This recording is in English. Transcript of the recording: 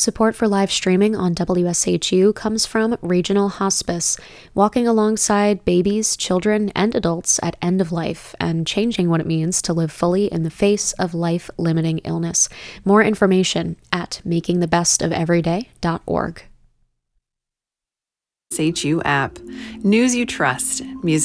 Support for live streaming on WSHU comes from Regional Hospice, walking alongside babies, children, and adults at end of life and changing what it means to live fully in the face of life-limiting illness. More information at makingthebestofeveryday.org. WSHU app. News you trust. Music